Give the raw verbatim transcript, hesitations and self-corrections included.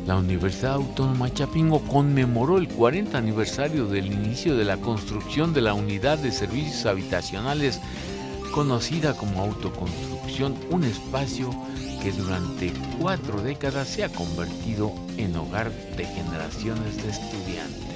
La Universidad Autónoma Chapingo conmemoró el cuarenta aniversario del inicio de la construcción de la Unidad de Servicios Habitacionales, conocida como Autoconstrucción, un espacio que durante cuatro décadas se ha convertido en hogar de generaciones de estudiantes.